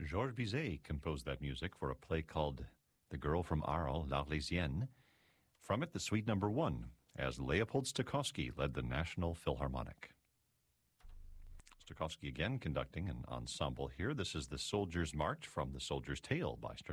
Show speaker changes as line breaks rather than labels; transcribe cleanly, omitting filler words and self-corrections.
Georges Bizet composed that music for a play called The Girl from Arles, L'Arlésienne. From it, the Suite No. 1, as Leopold Stokowski led the National Philharmonic. Stokowski again conducting an ensemble here. This is the Soldier's March from The Soldier's Tale by Stravinsky.